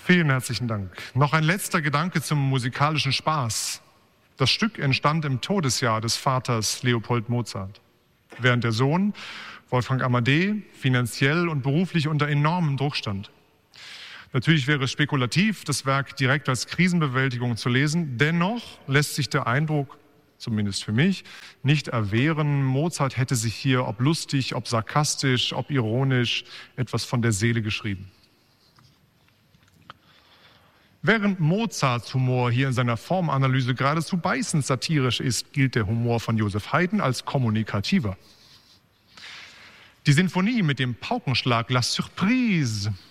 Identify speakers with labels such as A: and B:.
A: Vielen herzlichen Dank. Noch ein letzter Gedanke zum musikalischen Spaß. Das Stück entstand im Todesjahr des Vaters Leopold Mozart, während der Sohn Wolfgang Amadé finanziell und beruflich unter enormem Druck stand. Natürlich wäre es spekulativ, das Werk direkt als Krisenbewältigung zu lesen. Dennoch lässt sich der Eindruck, zumindest für mich, nicht erwehren, Mozart hätte sich hier, ob lustig, ob sarkastisch, ob ironisch, etwas von der Seele geschrieben. Während Mozarts Humor hier in seiner Formanalyse geradezu beißend satirisch ist, gilt der Humor von Joseph Haydn als kommunikativer. Die Sinfonie mit dem Paukenschlag La Surprise